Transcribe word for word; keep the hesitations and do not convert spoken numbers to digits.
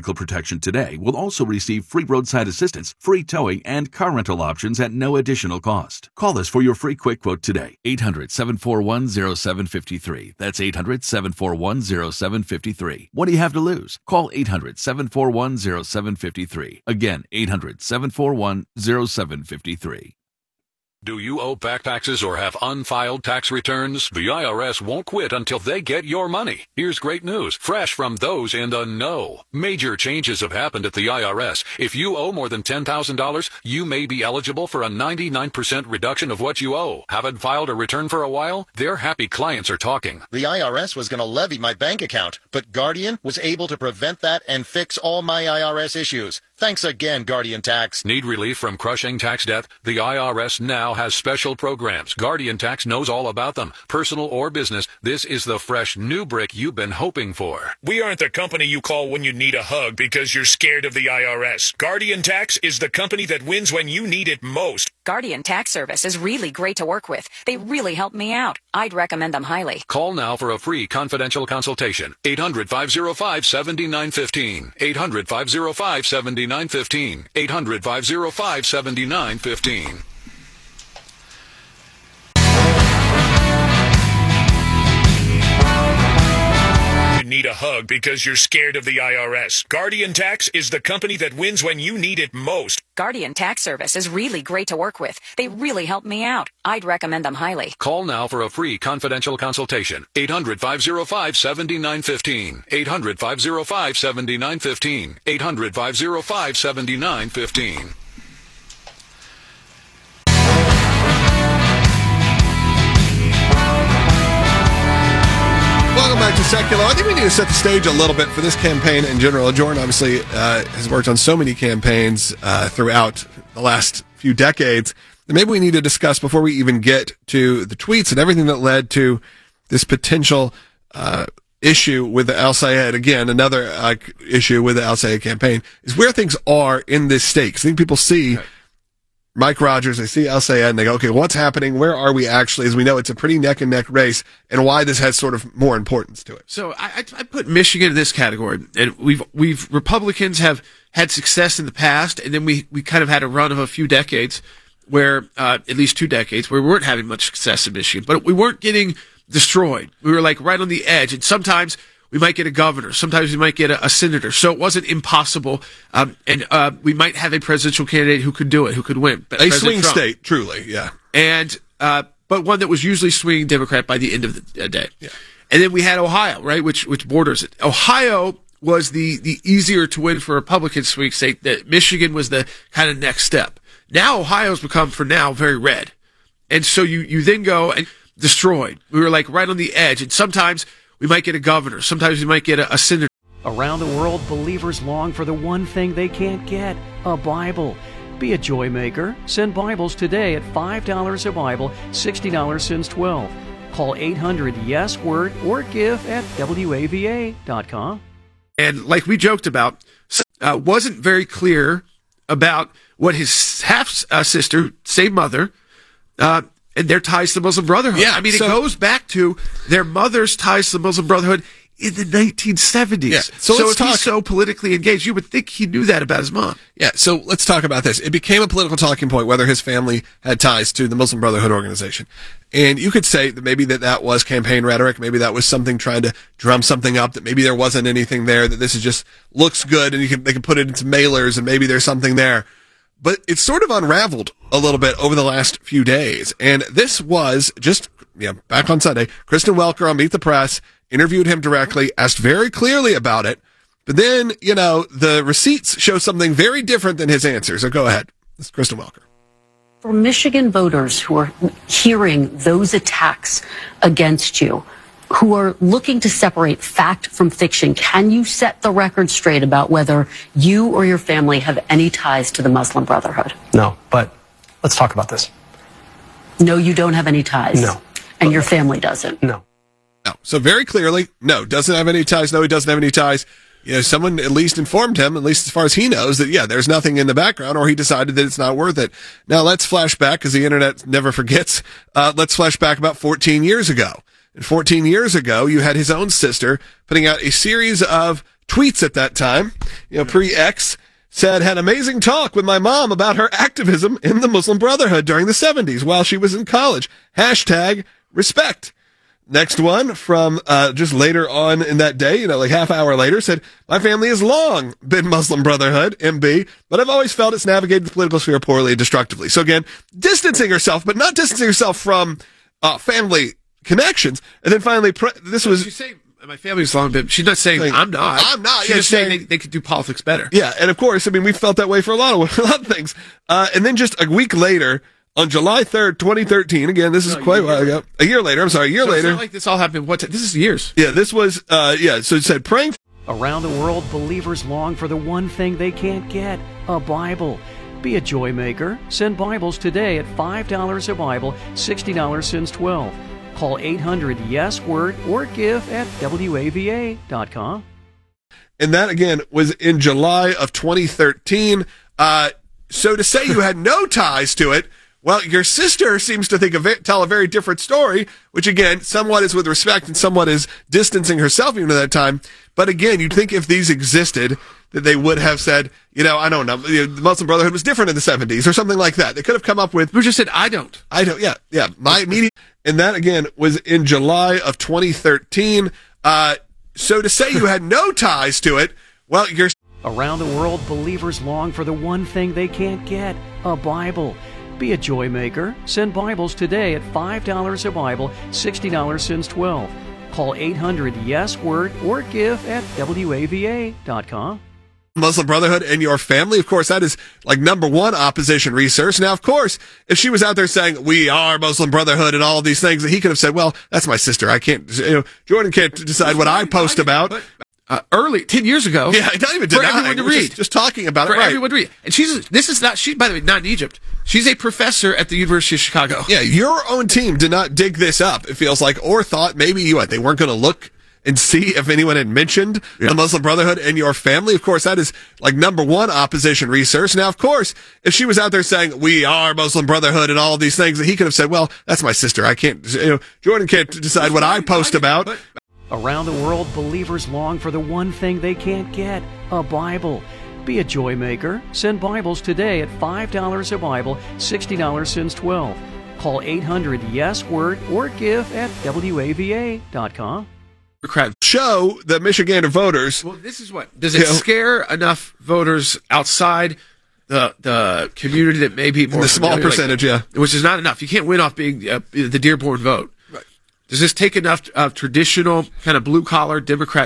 vehicle protection today will also receive free roadside assistance, free towing, and car rental options at no additional cost. Call us for your free quick quote today. eight hundred, seven four one, oh seven five three. That's eight hundred, seven four one, oh seven five three. What do you have to lose? Call eight hundred, seven four one, oh seven five three. Again, eight hundred, seven four one, oh seven five three. Do you owe back taxes or have unfiled tax returns? The I R S won't quit until they get your money. Here's great news, fresh from those in the know. Major changes have happened at the I R S. If you owe more than ten thousand dollars, you may be eligible for a ninety-nine percent reduction of what you owe. Haven't filed a return for a while? Their happy clients are talking. The I R S was going to levy my bank account, but Guardian was able to prevent that and fix all my I R S issues. Thanks again, Guardian Tax. Need relief from crushing tax debt? The I R S now has special programs. Guardian Tax knows all about them. Personal or business, this is the fresh new brick you've been hoping for. We aren't the company you call when you need a hug because you're scared of the I R S. Guardian Tax is the company that wins when you need it most. Guardian Tax Service is really great to work with. They really helped me out. I'd recommend them highly. Call now for a free confidential consultation. eight hundred, five oh five, seven nine one five. eight hundred, five oh five, seven nine one five. eight hundred, five oh five, seven nine one five. Need a hug because you're scared of the I R S. Guardian Tax is the company that wins when you need it most. Guardian Tax Service is really great to work with. They really helped me out. I'd recommend them highly. Call now for a free confidential consultation. eight hundred, five oh five, seven nine one five. eight hundred, five oh five, seven nine one five. eight hundred, five oh five, seven nine one five. Welcome back to Secular. I think we need to set the stage a little bit for this campaign in general. Jordan obviously uh, has worked on so many campaigns uh, throughout the last few decades that maybe we need to discuss before we even get to the tweets and everything that led to this potential uh, issue with the Al Sayed. Again, another uh, issue with the Al Sayed campaign is where things are in this state. 'Cause I think people see Mike Rogers, they see Al Sayed, and they go, okay, what's happening? Where are we actually? As we know, it's a pretty neck-and-neck race, and why this has sort of more importance to it. So I, I put Michigan in this category, and we've we've Republicans have had success in the past, and then we, we kind of had a run of a few decades where, uh, at least two decades, where we weren't having much success in Michigan, but we weren't getting destroyed. We were like right on the edge, and sometimes we might get a governor. Sometimes we might get a, a senator. So it wasn't impossible. Um, and uh, we might have a presidential candidate who could do it, who could win. A swing Trump. State, truly, yeah. And uh, but one that was usually swinging Democrat by the end of the day. Yeah. And then we had Ohio, right, which which borders it. Ohio was the the easier to win for Republican swing state. That Michigan was the kind of next step. Now Ohio's become, for now, very red. And so you you then go and destroyed. We were like right on the edge. And sometimes we might get a governor. Sometimes we might get a, a senator. Around the world, believers long for the one thing they can't get, a Bible. Be a joy maker. Send Bibles today at five dollars a Bible, sixty dollars since twelve. Call eight hundred yes word or give at W A V A dot com. And like we joked about, uh, wasn't very clear about what his half uh, sister, same mother, uh, and their ties to the Muslim Brotherhood. Yeah, I mean, so, it goes back to their mother's ties to the Muslim Brotherhood in the nineteen seventies. Yeah, so so let's if talk. he's so politically engaged, you would think he knew that about his mom. Yeah, so let's talk about this. It became a political talking point whether his family had ties to the Muslim Brotherhood organization. And you could say that maybe that that was campaign rhetoric, maybe that was something trying to drum something up, that maybe there wasn't anything there, that this is just looks good and you can they can put it into mailers and maybe there's something there. But it's sort of unraveled a little bit over the last few days. And this was just, yeah, back on Sunday, Kristen Welker on Meet the Press interviewed him directly, asked very clearly about it. But then, you know, the receipts show something very different than his answer. So go ahead. This is Kristen Welker. For Michigan voters who are hearing those attacks against you, who are looking to separate fact from fiction, can you set the record straight about whether you or your family have any ties to the Muslim Brotherhood? No, but let's talk about this. No, you don't have any ties? No. And your family doesn't? No. No. So very clearly, no, doesn't have any ties. No, he doesn't have any ties. You know, someone at least informed him, at least as far as he knows, that, yeah, there's nothing in the background, or he decided that it's not worth it. Now, let's flash back, because the internet never forgets. Uh, let's flash back about fourteen years ago. And fourteen years ago, you had his own sister putting out a series of tweets at that time, you know, pre-X, said, had amazing talk with my mom about her activism in the Muslim Brotherhood during the seventies while she was in college. Hashtag respect. Next one from uh, just later on in that day, you know, like half hour later, said, my family has long been Muslim Brotherhood, M B, but I've always felt it's navigated the political sphere poorly and destructively. So again, distancing herself, but not distancing herself from uh, family connections. And then finally, pre- this So was... she's saying, my family's long been, she's not saying, saying I'm not. I'm not. She's Yeah, just saying, saying they, they could do politics better. Yeah, and of course, I mean, we felt that way for a lot of a lot of things. Uh, and then just a week later, on July third, twenty thirteen, again, this is No, quite a year. while ago. A year later, I'm sorry, a year So later. It's not like this all happened. What? This is years. Yeah, this was, uh, yeah, so it said praying. Around the world, believers long for the one thing they can't get, a Bible. Be a joy maker. Send Bibles today at five dollars a Bible, sixty dollars since twelve. Call eight hundred yes word or give at W A V A dot com. And that, again, was in July of twenty thirteen. Uh, so to say you had no ties to it, well, your sister seems to think a ve- tell a very different story, which, again, somewhat is with respect and somewhat is distancing herself even at that time. But, again, you'd think if these existed, that they would have said, you know, I don't know, the Muslim Brotherhood was different in the seventies or something like that. They could have come up with... Who just said, I don't. I don't, yeah, yeah. My immediate... And that, again, was in July of twenty thirteen. Uh, so to say you had no ties to it, well, you're... Around the world, believers long for the one thing they can't get, a Bible. Be a joy maker. Send Bibles today at five dollars a Bible, sixty dollars since twelve. Call eight hundred yes word or give at W A V A dot com. Muslim Brotherhood and your family. Of course, that is like number one opposition research. Now, of course, if she was out there saying, we are Muslim Brotherhood and all of these things, he could have said, well, that's my sister. I can't, you know, Jordan can't decide what I post about. Uh, early, ten years ago. Yeah, not even for denying. everyone to We're read. Just, just talking about for it, right. everyone to read. And she's, this is not, she, by the way, not in Egypt. She's a professor at the University of Chicago. Yeah, your own team did not dig this up, it feels like, or thought maybe you what, they weren't going to look and see if anyone had mentioned yeah. the Muslim Brotherhood and your family. Of course, that is like number one opposition research. Now, of course, if she was out there saying, we are Muslim Brotherhood and all of these things, he could have said, well, that's my sister. I can't, you know, Jordan can't decide what I post about. Around the world, believers long for the one thing they can't get, a Bible. Be a joy maker. Send Bibles today at five dollars a Bible, sixty dollars since twelve. Call eight hundred yes word or give at W A V A dot com. Show the Michigander voters. Well, this is what does it you know, scare enough voters outside the the community that may be more the small familiar, percentage, like, yeah, which is not enough. You can't win off being uh, the Dearborn vote. Right. Does this take enough uh, traditional kind of blue collar Democrat